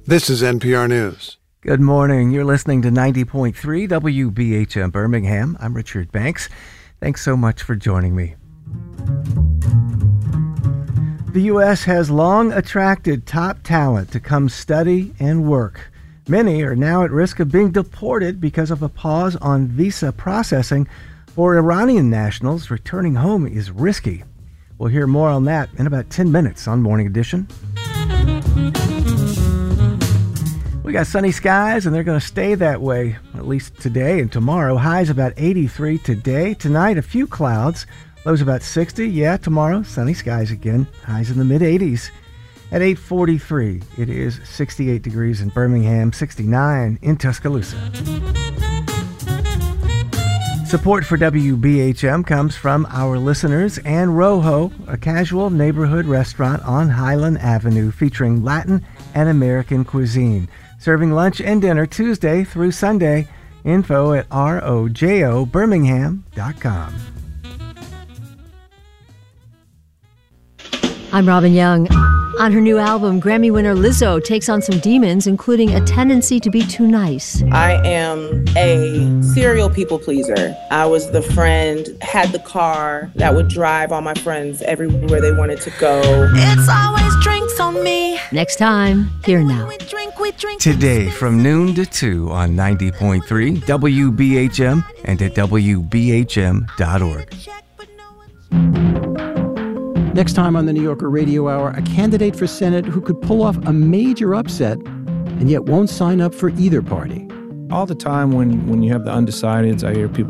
This is NPR News. Good morning. You're listening to 90.3 WBHM Birmingham. I'm Richard Banks. Thanks so much for joining me. The U.S. has long attracted top talent to come study and work. Many are now at risk of being deported because of a pause on visa processing for Iranian nationals. Returning home is risky. We'll hear more on that in about 10 minutes on Morning Edition. We got sunny skies, and they're going to stay that way, at least today and tomorrow. Highs about 83 today. Tonight, a few clouds. Lows about 60. Yeah, tomorrow, sunny skies again. Highs in the mid-80s. At 8:43, it is 68 degrees in Birmingham, 69 in Tuscaloosa. Support for WBHM comes from our listeners and Rojo, a casual neighborhood restaurant on Highland Avenue featuring Latin and American cuisine. Serving lunch and dinner Tuesday through Sunday. Info at rojobirmingham.com. I'm Robin Young. On her new album, Grammy winner Lizzo takes on some demons, including a tendency to be too nice. I am a serial people pleaser. I was the friend, had the car that would drive all my friends everywhere they wanted to go. It's always drinks on me. Next time, Here Now. We drink. Today from noon to 2 on 90.3 WBHM and at WBHM.org. Next time on the New Yorker Radio Hour, a candidate for Senate who could pull off a major upset and yet won't sign up for either party. All the time when you have the undecideds, I hear people